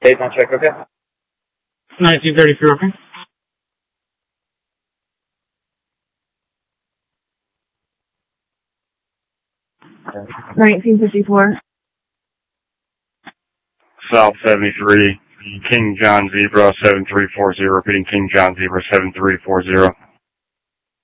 Date on check, okay? 1933, okay? 1954. South 73, King John Zebra 7340, repeating King John Zebra 7340.